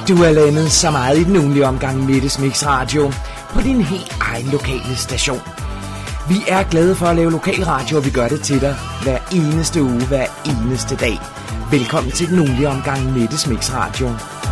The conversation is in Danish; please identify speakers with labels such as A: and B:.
A: Du er landet så meget i den ugenlige omgang Mettes Mix Radio på din helt egen lokale station. Vi er glade for at lave lokalradio, og vi gør det til dig hver eneste uge, hver eneste dag. Velkommen til den ugenlige omgang Mettes Mix Radio.